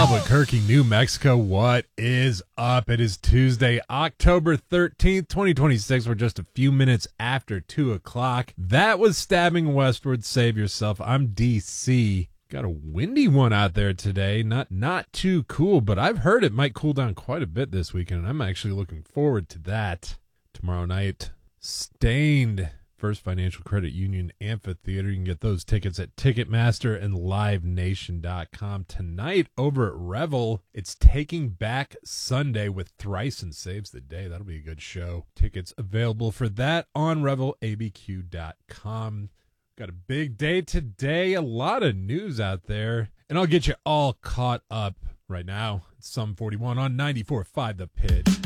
Albuquerque, New Mexico. What is up? It is Tuesday, October 13th, 2026. We're just a few minutes after 2 o'clock. That was Stabbing Westward. Save yourself. I'm DC. Got a windy one out there today. Not too cool, but I've heard it might cool down quite a bit this weekend, and I'm actually looking forward to that. Tomorrow night, Stained, First Financial Credit Union Amphitheater. You can get those tickets at Ticketmaster and LiveNation.com. Tonight over at Revel, it's Taking Back Sunday with Thrice and Saves the Day. That'll be a good show. Tickets available for that on RevelABQ.com. Got a big day today, a lot of news out there, and I'll get you all caught up right now. It's Sum 41 on 94.5 The Pitch.